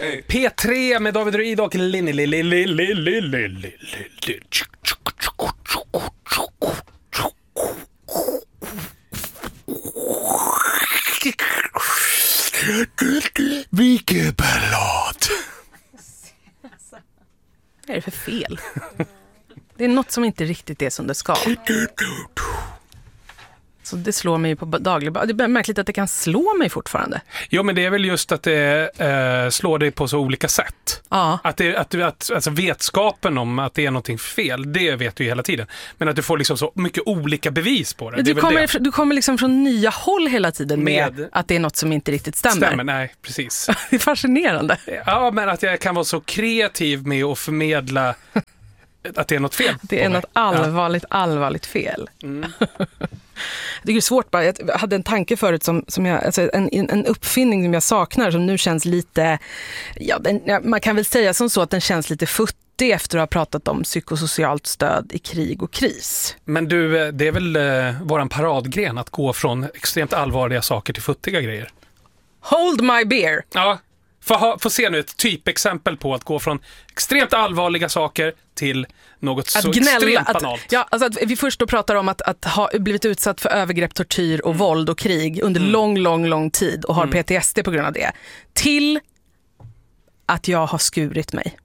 P3 med David Druid och vilken ballad. Vad är det för fel? Det är något som inte riktigt är som det ska. Så det slår mig på daglig basis. Det är märkligt att det kan slå mig fortfarande. Jo, men det är väl just att det slår dig på så olika sätt. Ja. Alltså vetskapen om att det är någonting fel, det vet du ju hela tiden. Men att du får liksom så mycket olika bevis på det. Du kommer liksom från nya håll hela tiden med att det är något som inte riktigt stämmer. Nej, precis. Det är fascinerande. Ja, men att jag kan vara så kreativ med att förmedla att det är något fel. Det är något allvarligt fel. Mm. Det är svårt bara. Jag hade en tanke förut som jag, alltså en uppfinning som jag saknar som nu känns lite, man kan väl säga som så att den känns lite futtig efter att ha pratat om psykosocialt stöd i krig och kris. Men du, det är väl våran paradgren att gå från extremt allvarliga saker till futtiga grejer. Hold my beer. Ja. Få se nu ett typexempel på att gå från extremt allvarliga saker till något så extremt banalt. Ja, alltså att vi först då pratar om att ha blivit utsatt för övergrepp, tortyr och våld och krig under lång tid och har PTSD på grund av det. Till att jag har skurit mig.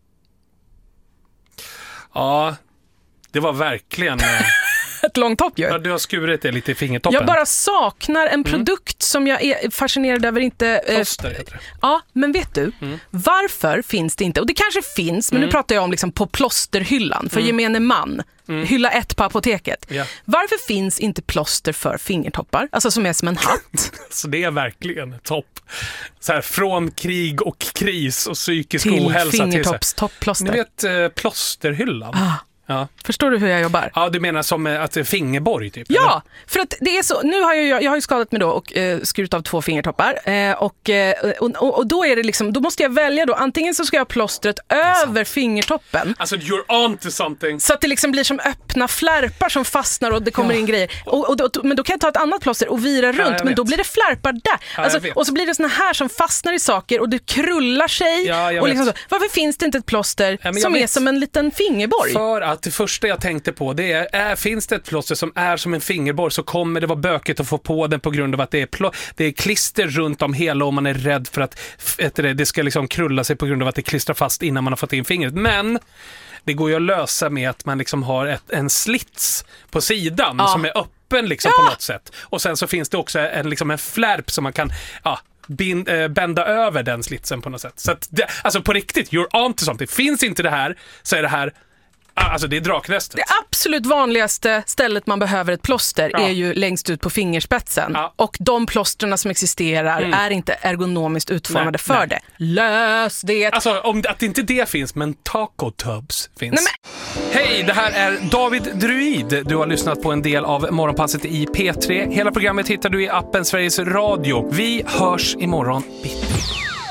Ja, det var verkligen... Ett långt hopp ju. Ja, du har skurit det lite i fingertoppen. Jag bara saknar en produkt som jag är fascinerad över inte... Plåster heter det. Ja, men vet du, varför finns det inte, och det kanske finns, men nu pratar jag om liksom på plåsterhyllan för gemene man, hylla 1 på apoteket. Ja. Varför finns inte plåster för fingertoppar? Alltså som är som en hatt. Så det är verkligen topp. Så här, från krig och kris och psykisk till ohälsa till fingertoppsplåster. Ni vet plåsterhyllan? Ja. Förstår du hur jag jobbar? Ja, du menar som att det är fingerborg typ? Ja, eller? för att det är så. Nu har jag har ju skadat mig då och skurit av 2 fingertoppar och då är det liksom, då måste jag välja då, antingen så ska jag ha plåstret över fingertoppen. Alltså you're on to something. Så att det liksom blir som öppna flärpar som fastnar och det kommer in grejer. Men då kan jag ta ett annat plåster och vira runt, men då blir det flärpar där. Alltså, och så blir det såna här som fastnar i saker och det krullar sig. Och liksom så. Varför finns det inte ett plåster som är som en liten fingerborg? För att det första jag tänkte på det är finns det ett plåster som är som en fingerborg så kommer det vara bökigt att få på den på grund av att det är klister runt om hela och man är rädd för att det ska liksom krulla sig på grund av att det klistrar fast innan man har fått in fingret. Men det går ju att lösa med att man liksom har en slits på sidan som är öppen liksom på något sätt. Och sen så finns det också en flärp som man kan bända över den slitsen på något sätt. Så att alltså på riktigt, you're on to something. Finns inte det här så är det här. Alltså det är draknästet. Det absolut vanligaste stället man behöver ett plåster är ju längst ut på fingerspetsen. Ja. Och de plåsterna som existerar är inte ergonomiskt utformade för det. Lös det! Alltså om att inte det finns, men taco tubs finns. Hej, det här är David Druid. Du har lyssnat på en del av Morgonpasset i P3. Hela programmet hittar du i appen Sveriges Radio. Vi hörs imorgon bitti.